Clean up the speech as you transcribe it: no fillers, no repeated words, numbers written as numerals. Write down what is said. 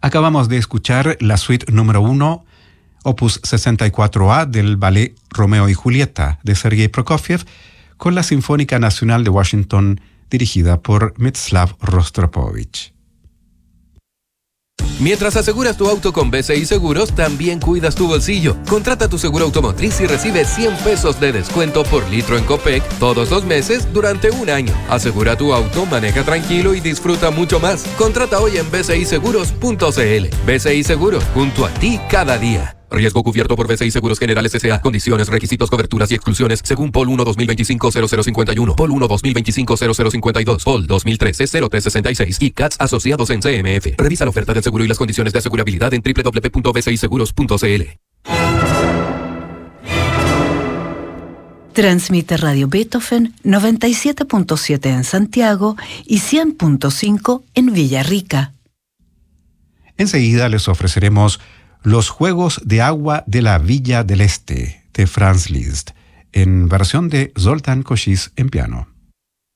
Acabamos de escuchar la suite número 1, opus 64A del ballet Romeo y Julieta de Sergei Prokofiev, con la Sinfónica Nacional de Washington dirigida por Mstislav Rostropovich. Mientras aseguras tu auto con BCI Seguros, también cuidas tu bolsillo. Contrata tu seguro automotriz y recibe 100 pesos de descuento por litro en Copec todos los meses durante un año. Asegura tu auto, maneja tranquilo y disfruta mucho más. Contrata hoy en bciseguros.cl. BCI Seguros, junto a ti cada día. Riesgo cubierto por BCI Seguros Generales S.A. Condiciones, requisitos, coberturas y exclusiones según POL 1 2025-0051, POL 1 2025-0052, POL 2013-0366 y CATS asociados en CMF. Revisa la oferta del seguro y las condiciones de asegurabilidad en www.bciseguros.cl. Transmite Radio Beethoven 97.7 en Santiago y 100.5 en Villarrica. Enseguida les ofreceremos Los Juegos de Agua de la Villa del Este, de Franz Liszt, en versión de Zoltán Kocsis en piano.